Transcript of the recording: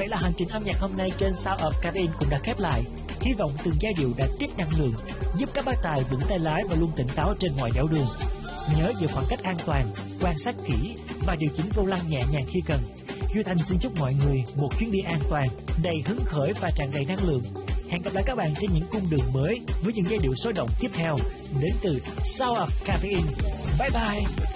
Vậy là hành trình âm nhạc hôm nay trên Sound of Caffeine cũng đã khép lại. Hy vọng từng giai điệu đã tiếp năng lượng, giúp các bác tài vững tay lái và luôn tỉnh táo trên mọi nẻo đường. Nhớ giữ khoảng cách an toàn, quan sát kỹ và điều chỉnh vô lăng nhẹ nhàng khi cần. Duy Thành xin chúc mọi người một chuyến đi an toàn, đầy hứng khởi và tràn đầy năng lượng. Hẹn gặp lại các bạn trên những cung đường mới với những giai điệu sôi động tiếp theo đến từ Sound of Caffeine. Bye bye.